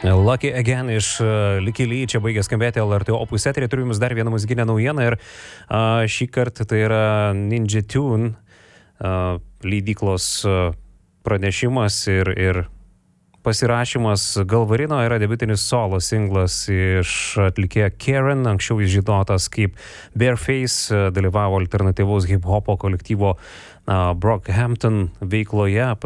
Lucky Again iš Licky Lee čia baigė skambėti LRT Opus eterį. Turiu jums dar vieną muzikinę naujieną ir šį kartą tai yra Ninja Tune leidyklos pranešimas ir pasirašymas. Galvarino yra debiutinis solo singlas iš atlikėjo Karen, anksčiau jis žinotas kaip Bareface, dalyvavo alternatyvaus hip-hopo kolektyvo Brockhampton veikloje.